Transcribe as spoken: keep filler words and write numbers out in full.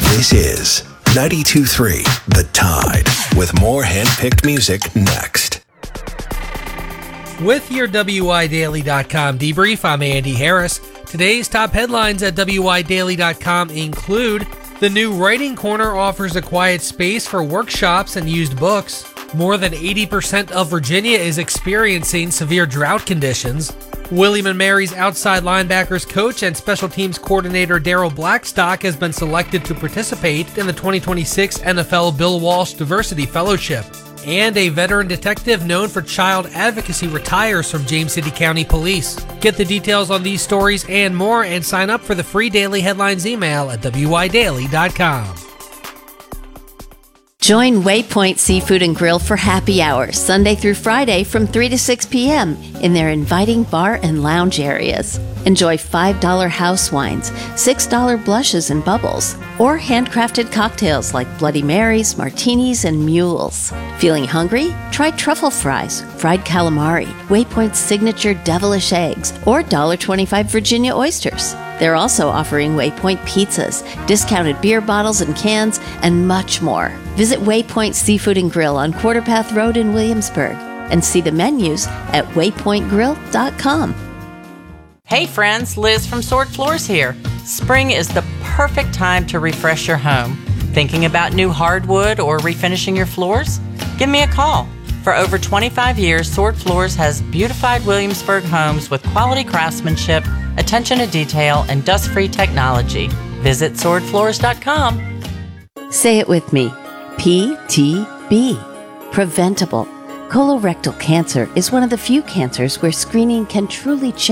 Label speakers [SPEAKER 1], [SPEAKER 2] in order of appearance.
[SPEAKER 1] This is ninety-two point three The Tide, with more hand-picked music next.
[SPEAKER 2] With your W I Daily dot com debrief, I'm Andy Harris. Today's top headlines at W I Daily dot com include: the new Writing Corner offers a quiet space for workshops and used books. More than eighty percent of Virginia is experiencing severe drought conditions. William and Mary's outside linebackers coach and special teams coordinator Daryl Blackstock has been selected to participate in the twenty twenty-six N F L Bill Walsh Diversity Fellowship. And a veteran detective known for child advocacy retires from James City County Police. Get the details on these stories and more, and sign up for the free daily headlines email at W I Daily dot com.
[SPEAKER 3] Join Waypoint Seafood and Grill for happy hour Sunday through Friday from three to six p.m. in their inviting bar and lounge areas. Enjoy five dollars house wines, six dollars blushes and bubbles, or handcrafted cocktails like Bloody Marys, martinis, and mules. Feeling hungry? Try truffle fries, fried calamari, Waypoint's signature devilish eggs, or one dollar twenty-five Virginia oysters. They're also offering Waypoint pizzas, discounted beer bottles and cans, and much more. Visit Waypoint Seafood and Grill on Quarterpath Road in Williamsburg and see the menus at waypoint grill dot com.
[SPEAKER 4] Hey friends, Liz from Sword Floors here. Spring is the perfect time to refresh your home. Thinking about new hardwood or refinishing your floors? Give me a call. For over twenty-five years, Sword Floors has beautified Williamsburg homes with quality craftsmanship, attention to detail, and dust-free technology. Visit sword floors dot com.
[SPEAKER 3] Say it with me. P T B. Preventable. Colorectal cancer is one of the few cancers where screening can truly change